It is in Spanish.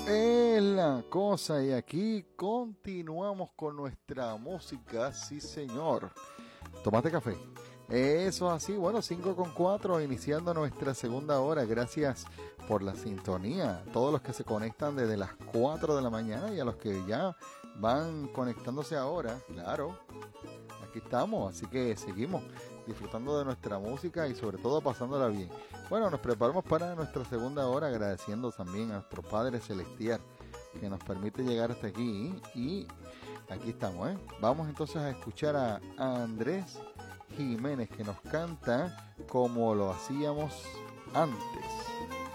Es la cosa y aquí continuamos con nuestra música, sí señor. Tomate café. Eso así, bueno, 5:04, iniciando nuestra segunda hora. Gracias por la sintonía. Todos los que se conectan desde las 4 de la mañana y a los que ya van conectándose ahora, claro, aquí estamos. Así que seguimos disfrutando de nuestra música y sobre todo pasándola bien. Bueno, nos preparamos para nuestra segunda hora agradeciendo también a nuestro Padre Celestial que nos permite llegar hasta aquí y aquí estamos, ¿eh? Vamos entonces a escuchar a Andrés Jiménez que nos canta como lo hacíamos antes.